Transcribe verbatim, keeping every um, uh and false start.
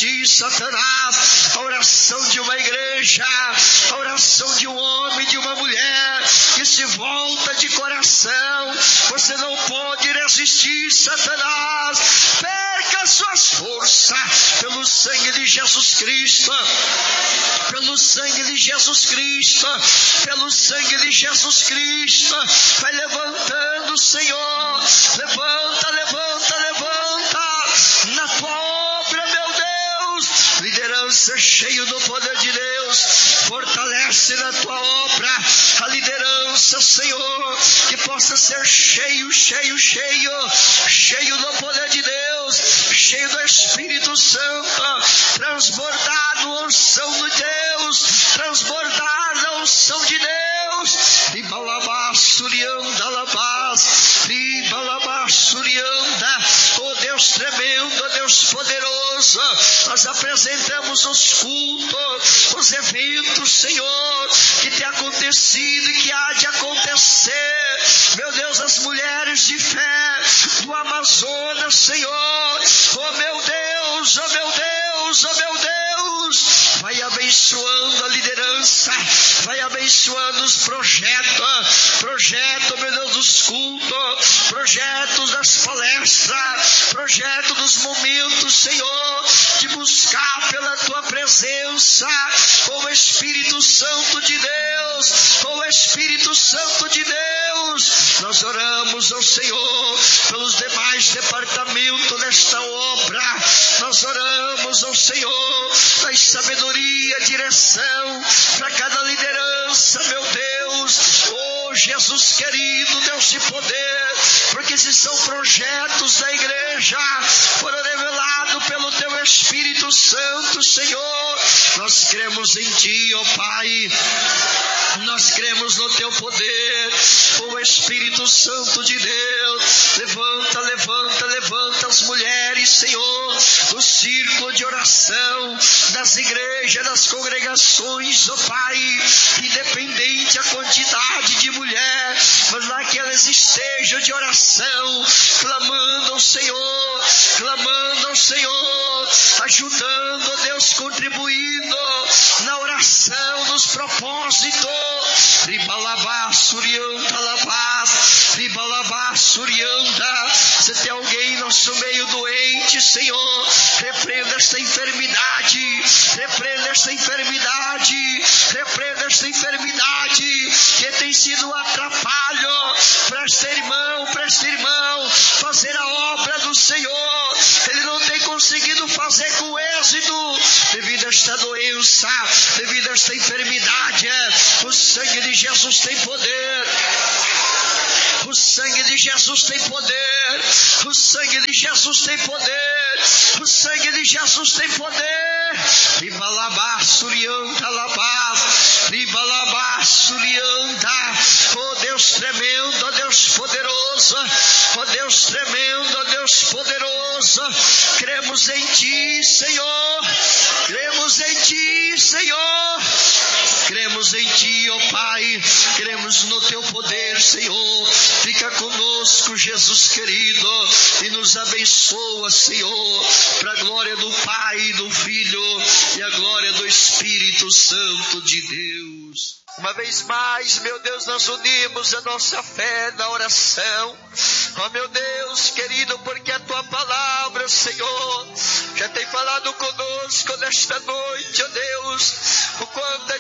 resistir, Satanás, a oração de uma igreja, a oração de um homem, de uma mulher que se volta de coração. Você não pode resistir, Satanás. Perca suas forças pelo sangue de Jesus Cristo, pelo sangue de Jesus Cristo, pelo sangue de Jesus Cristo. Vai levantando, Senhor, levanta, levanta, levanta na tua obra, meu Deus. Liderança cheio do poder de Deus, fortalece na tua obra a liderança, Senhor, que possa ser cheio, cheio, cheio, cheio do poder de Deus, cheio do Espírito Santo, transbordar na unção de Deus, transbordar na unção de Deus. Ribalabasturianda, labas, ribalabasturianda. Oh Deus tremendo, oh Deus poderoso, nós apresentamos os cultos, os eventos, Senhor, que tem acontecido e que há de acontecer. Meu Deus, as mulheres de fé do Amazonas, Senhor, oh meu Deus, oh meu Deus, oh meu Deus, vai abençoando a liderança, vai abençoando os projetos, projeto, meu Deus, dos cultos, projetos das palestras, projeto dos momentos, Senhor, de buscar pela tua presença, com o Espírito Santo de Deus, com o Espírito Santo de Deus. Nós oramos ao Senhor pelos demais departamentos desta obra, nós oramos ao Senhor, da sabedoria, direção para cada liderança, meu Deus. Oh Jesus querido, Deus de poder, porque esses são projetos da igreja, foram revelados pelo teu Espírito Santo, Senhor. Nós cremos em ti, ó Pai, nós cremos no teu poder, o Espírito Santo de Deus. Levanta, levanta, levanta as mulheres, Senhor, do círculo de oração das igrejas, das congregações, ó Pai, independente a quantidade de mulher, mas lá que elas estejam de oração, clamando ao Senhor, clamando ao Senhor, ajudando, ó Deus, contribuindo na oração, nos propósitos. Ribalabá, Surianda, Labás, Ribalabá, Surianda. Se tem alguém em nosso meio doente, Senhor, repreenda esta enfermidade, repreenda esta enfermidade, repreenda esta enfermidade que tem sido um atrapalho para este irmão, para este irmão fazer a obra do Senhor. Ele não tem conseguido fazer com êxito devido a esta doença, devido a esta enfermidade. O sangue de Jesus tem poder. O sangue de Jesus tem poder. O sangue de Jesus tem poder. O sangue de Jesus tem poder. Ribalabá, Surianda, Labás, Ribalabá, Surianda. Oh Deus tremendo, oh Deus poderoso, oh Deus tremendo, oh Deus poderoso. Cremos em ti, Senhor. Cremos em ti, Senhor. Cremos em ti, ó Pai, cremos no teu poder, Senhor. Fica conosco, Jesus querido, e nos abençoa, Senhor, para a glória do Pai, do Filho e a glória do Espírito Santo de Deus. Uma vez mais, meu Deus, nós unimos a nossa fé na oração. Ó meu Deus querido, porque a tua palavra, Senhor, já tem falado conosco nesta noite, ó Deus, o quanto é